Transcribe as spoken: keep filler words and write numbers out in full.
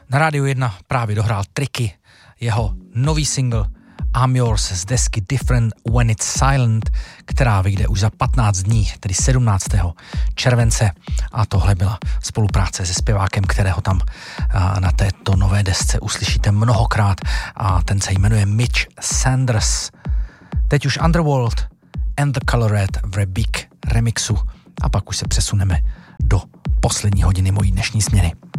Na Rádiu jedna právě dohrál Tricky, jeho nový single I'm Yours z desky Different When It's Silent, která vyjde už za patnáct dní, tedy sedmnáctého července. A tohle byla spolupráce se zpěvákem, kterého tam na této nové desce uslyšíte mnohokrát, a ten se jmenuje Mitch Sanders. Teď už Underworld and the Colored v Rebik remixu a pak už se přesuneme do poslední hodiny mojí dnešní směny.